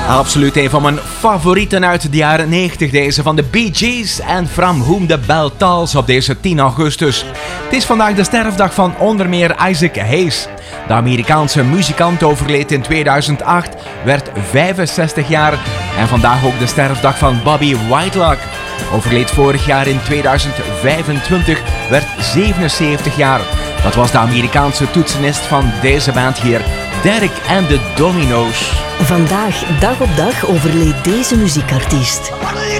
Absoluut een van mijn favorieten uit de jaren 90, deze van de Bee Gees en From Whom the Bell Tolls op deze 10 augustus. Het is vandaag de sterfdag van onder meer Isaac Hayes. De Amerikaanse muzikant overleed in 2008, werd 65 jaar en vandaag ook de sterfdag van Bobby Whitelock. Overleed vorig jaar in 2025, werd 77 jaar. Dat was de Amerikaanse toetsenist van deze band hier, Derek and the Dominos. Vandaag, dag op dag, overleed deze muziekartiest. What are you